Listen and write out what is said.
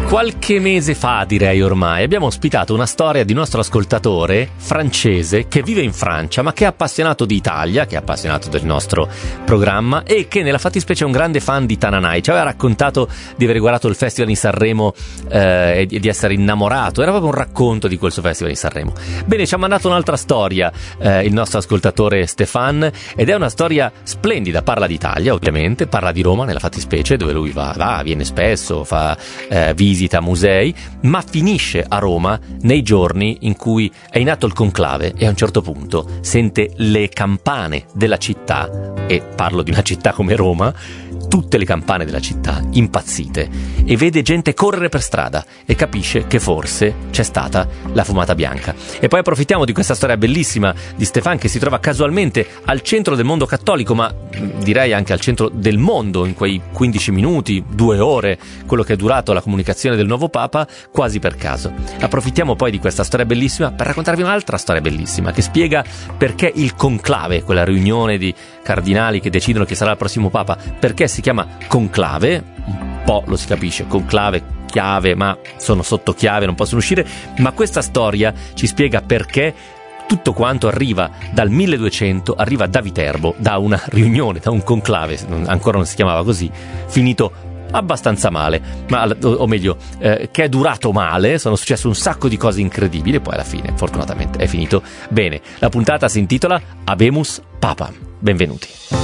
Qualche mese fa, direi ormai, abbiamo ospitato una storia di un nostro ascoltatore francese che vive in Francia, ma che è appassionato di Italia, che è appassionato del nostro programma e che nella fattispecie è un grande fan di Tananai. Ci aveva raccontato di aver guardato il Festival di Sanremo e di essere innamorato. Era proprio un racconto di quel suo Festival di Sanremo. Bene, ci ha mandato un'altra storia il nostro ascoltatore Stefan, ed è una storia splendida. Parla d'Italia, ovviamente, parla di Roma nella fattispecie, dove lui va, viene spesso, fa visita musei, ma finisce a Roma nei giorni in cui è in atto il conclave e a un certo punto sente le campane della città, e parlo di una città come Roma, tutte le campane della città impazzite, e vede gente correre per strada e capisce che forse c'è stata la fumata bianca. E poi approfittiamo di questa storia bellissima di Stefan, che si trova casualmente al centro del mondo cattolico, ma direi anche al centro del mondo, in quei 15 minuti, 2 ore, quello che è durato la comunicazione del nuovo Papa, quasi per caso. Approfittiamo poi di questa storia bellissima per raccontarvi un'altra storia bellissima che spiega perché il conclave, quella riunione di cardinali che decidono chi sarà il prossimo Papa, perché si chiama conclave. Un po' lo si capisce, conclave, chiave, ma sono sotto chiave, non possono uscire, ma questa storia ci spiega perché tutto quanto arriva dal 1200, arriva da Viterbo, da una riunione, da un conclave, ancora non si chiamava così, finito abbastanza male, o meglio, che è durato male. Sono successe un sacco di cose incredibili e poi alla fine, fortunatamente, è finito bene. La puntata si intitola Habemus Papam. Benvenuti.